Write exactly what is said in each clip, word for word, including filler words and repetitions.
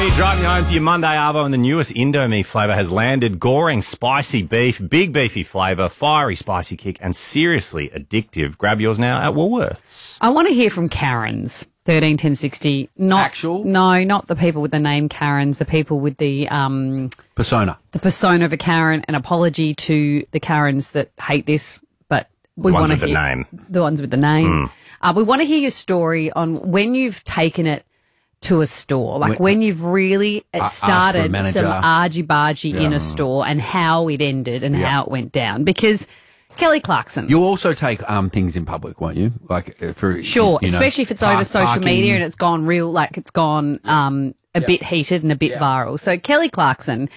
Tommy, driving home for your Monday Arvo, and the newest Indomie flavour has landed. Goring spicy beef, big beefy flavour, fiery spicy kick, and seriously addictive. Grab yours now at Woolworths. I want to hear from Karens. thirteen ten sixty. Not Actual? No, not the people with the name Karens, the people with the um Persona. the persona of a Karen. An apology to the Karens that hate this, but we The ones want to with the hear name. the ones with the name. Uh, we want to hear your story on when you've taken it to a store, like When- when you've really uh, asked for a started manager. some argy-bargy in a store and how it ended and Yeah. how it went down. Because Kelly Clarkson. You'll also take um things in public, won't you? Like uh, for Sure, you know, especially if it's over park- social parking. media and it's gone real, like it's gone um, a bit heated and a bit viral. So Kelly Clarkson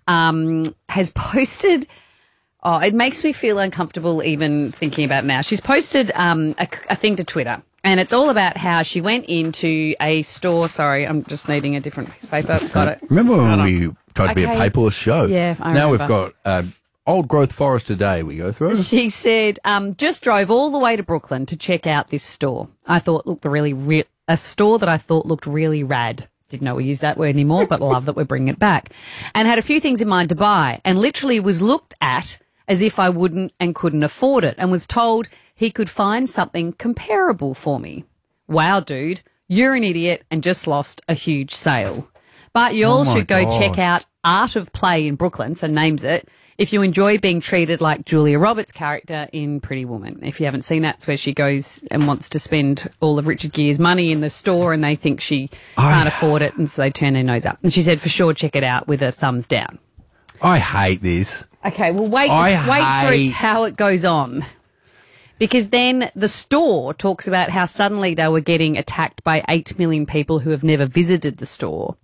um, has posted. Oh, it makes me feel uncomfortable even thinking about it now. She's posted um, a, a thing to Twitter, and it's all about how she went into a store. Sorry, I'm just needing a different piece of paper. Got it. Remember when we tried to be a Okay. paperless show? Yeah, I Now we've remember. got uh, old growth forest today. We go through. She said, um, just drove all the way to Brooklyn to check out this store. I thought looked really re- a store that I thought looked really rad. Didn't know we use that word anymore, but love that we're bringing it back. And had a few things in mind to buy, and literally was looked at as if I wouldn't and couldn't afford it, and was told he could find something comparable for me. Wow, dude, you're an idiot and just lost a huge sale. But you all my should go gosh. check out Art of Play in Brooklyn, so names it, if you enjoy being treated like Julia Roberts' character in Pretty Woman. If you haven't seen that, it's where she goes and wants to spend all of Richard Gere's money in the store and they think she can't afford it, and so they turn their nose up. And she said, for sure, check it out with a thumbs down. I hate this. Okay, well, wait, I wait for it, hate- how it goes on. Because then the store talks about how suddenly they were getting attacked by eight million people who have never visited the store.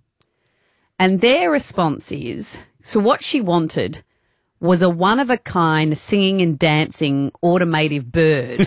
And their response is, so what she wanted was a one-of-a-kind singing and dancing automative bird.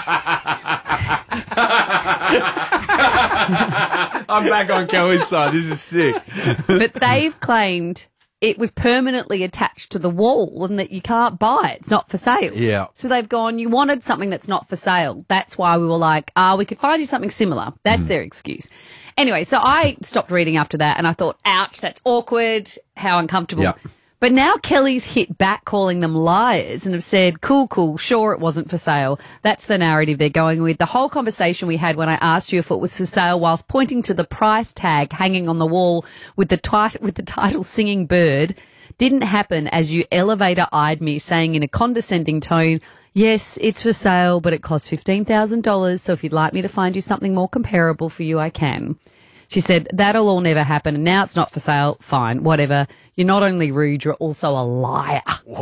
I'm back on Kelly's side. This is sick. But they've claimed it was permanently attached to the wall and that you can't buy it. It's not for sale. Yeah. So they've gone, you wanted something that's not for sale. That's why we were like, ah, we could find you something similar. That's their excuse. Anyway, so I stopped reading after that and I thought, ouch, that's awkward. How uncomfortable. Yeah. But now Kelly's hit back calling them liars and have said, cool, cool, sure it wasn't for sale. That's the narrative they're going with. The whole conversation we had when I asked you if it was for sale whilst pointing to the price tag hanging on the wall with the, tit- with the title Singing Bird didn't happen as you elevator-eyed me saying in a condescending tone, yes, it's for sale, but it costs fifteen thousand dollars, so if you'd like me to find you something more comparable for you, I can. She said, that'll all never happen, and now it's not for sale. Fine, whatever. You're not only rude, you're also a liar.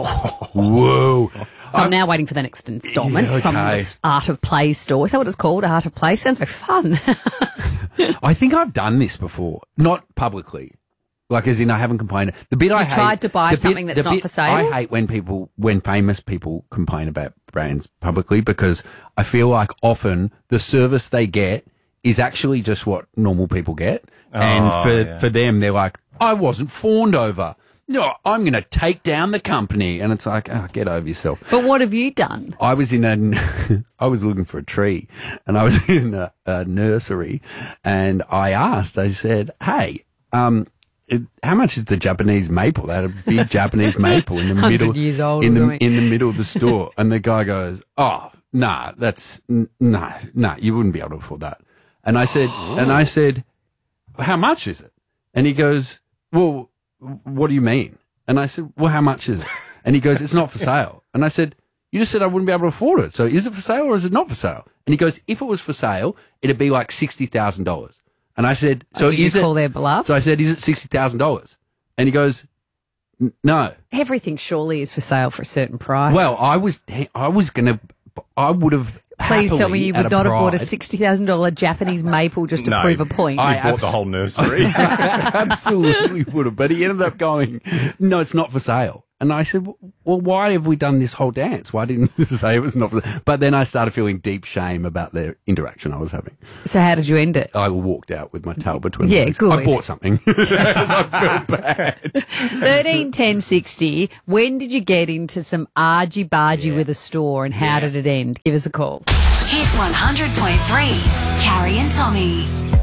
Whoa. So I'm now waiting for the next instalment Yeah, from okay. this Art of Play store. Is that what it's called? Art of Play? Sounds so fun. I think I've done this before, not publicly. Like, as in, I haven't complained. The bit I hate, tried to buy the bit- something that's the not bit for sale? I hate when people, when famous people complain about brands publicly, because I feel like often the service they get is actually just what normal people get. And Oh, for, yeah. for them, they're like, I wasn't fawned over. No, I'm going to take down the company. And it's like, oh, get over yourself. But what have you done? I was in a, I was looking for a tree, and I was in a, a nursery, and I asked, I said, hey, um, it, how much is the Japanese maple? They had a big Japanese maple in the one hundred middle, years old, in the wasn't it? in the middle of the store, and the guy goes, oh, nah, that's n- nah, nah, you wouldn't be able to afford that. And I said, and I said, how much is it? And he goes, well, what do you mean? And I said, well, how much is it? And he goes, it's not for sale. And I said, you just said I wouldn't be able to afford it. So is it for sale or is it not for sale? And he goes, if it was for sale, it'd be like sixty thousand dollars. And I said, so Did you is it? call their bluff? So I said, is it sixty thousand dollars? And he goes, "N- no. Everything surely is for sale for a certain price. Well, I was, I was going to, I would have. Please tell me happily you at would not have bought a Pride- sixty thousand dollars Japanese maple just to No. prove a point. I He bought the abs- whole nursery. absolutely would have, but he ended up going, no, it's not for sale. And I said, well, why have we done this whole dance? Why didn't you say it was not for sale? But then I started feeling deep shame about the interaction I was having. So how did you end it? I walked out with my tail between Yeah, my legs. good. I bought something. I felt bad. thirteen ten sixty. When did you get into some argy-bargy with a store and how did it end? Give us a call. Hit one hundred point three's Carrie and Tommy.